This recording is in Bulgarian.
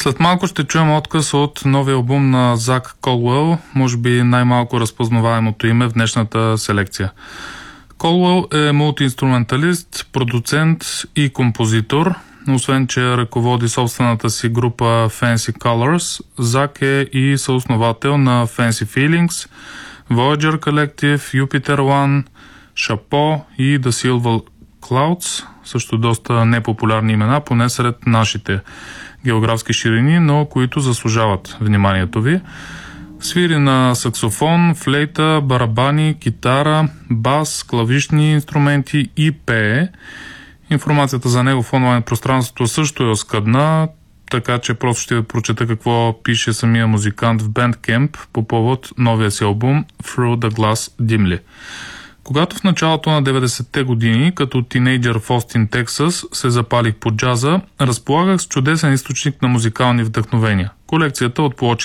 След малко ще чуем отказ от новия албум на Зак Колуел, може би най-малко разпознаваемото име в днешната селекция. Колуел е мултиинструменталист, продуцент и композитор. Освен че ръководи собствената си група Fancy Colors, Зак е и съосновател на Fancy Feelings, Voyager Collective, Jupiter One, Chapeau и The Silver Clouds, също доста непопулярни имена, поне сред нашите географски ширини, но които заслужават вниманието ви. Свири на саксофон, флейта, барабани, китара, бас, клавишни инструменти и пее. Информацията за него в онлайн пространството също е оскъдна, така че просто ще прочета какво пише самия музикант в Bandcamp по повод новия си албум Through the Glass Dimly. Когато в началото на 90-те години, като тинейджър в Остин, Тексас, се запалих по джаза, разполагах с чудесен източник на музикални вдъхновения. Колекцията от